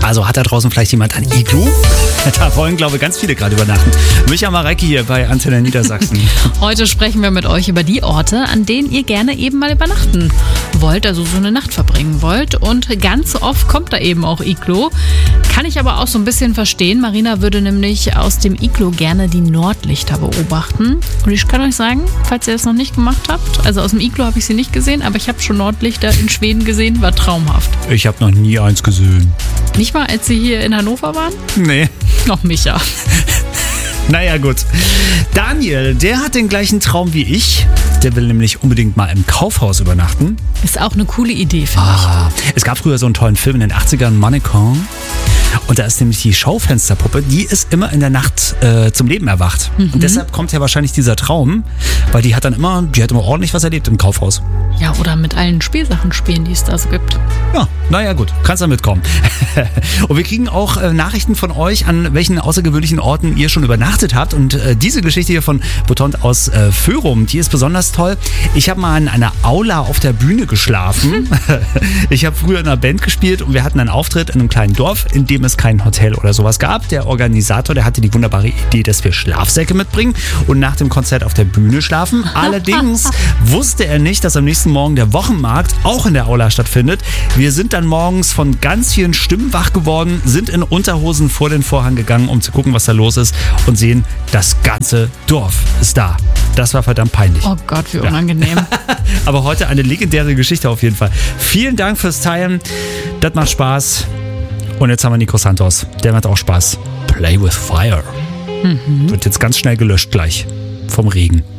Also hat da draußen vielleicht jemand ein Iglu? Da wollen, glaube ich, ganz viele gerade übernachten. Micha Marecki hier bei Antenne Niedersachsen. Heute sprechen wir mit euch über die Orte, an denen ihr gerne eben mal übernachten wollt, also so eine Nacht verbringen wollt. Und ganz oft kommt da eben auch Iglu. Kann ich aber auch so ein bisschen verstehen. Marina würde nämlich aus dem Iglu gerne die Nordlichter beobachten. Und ich kann euch sagen, falls ihr das noch nicht gemacht habt, also aus dem Iglu habe ich sie nicht gesehen, aber ich habe schon Nordlichter in Schweden gesehen, war traumhaft. Ich habe noch nie eins gesehen. Nicht mal, als sie hier in Hannover waren? Nee. Noch Micha. Naja, gut. Daniel, der hat den gleichen Traum wie ich. Der will nämlich unbedingt mal im Kaufhaus übernachten. Ist auch eine coole Idee, finde ich. Es gab früher so einen tollen Film in den 80ern, Mannequin. Und da ist nämlich die Schaufensterpuppe, die ist immer in der Nacht zum Leben erwacht. Und deshalb kommt ja wahrscheinlich dieser Traum, weil die hat immer ordentlich was erlebt im Kaufhaus. Ja, oder mit allen Spielsachen spielen, die es da so gibt. Ja, naja gut, kannst da mitkommen. Und wir kriegen auch Nachrichten von euch, an welchen außergewöhnlichen Orten ihr schon übernachtet habt. Und diese Geschichte hier von Botont aus Föhrum, die ist besonders toll. Ich habe mal in einer Aula auf der Bühne geschlafen. Ich habe früher in einer Band gespielt und wir hatten einen Auftritt in einem kleinen Dorf, in dem es kein Hotel oder sowas gab. Der Organisator, der hatte die wunderbare Idee, dass wir Schlafsäcke mitbringen und nach dem Konzert auf der Bühne schlafen. Allerdings wusste er nicht, dass am nächsten Morgen der Wochenmarkt auch in der Aula stattfindet. Wir sind dann morgens von ganz vielen Stimmen wach geworden, sind in Unterhosen vor den Vorhang gegangen, um zu gucken, was da los ist und sehen, das ganze Dorf ist da. Das war verdammt peinlich. Oh Gott, wie unangenehm. Aber heute eine legendäre Geschichte auf jeden Fall. Vielen Dank fürs Teilen. Das macht Spaß. Und jetzt haben wir Nico Santos. Der macht auch Spaß. Play with Fire. Wird jetzt ganz schnell gelöscht gleich vom Regen.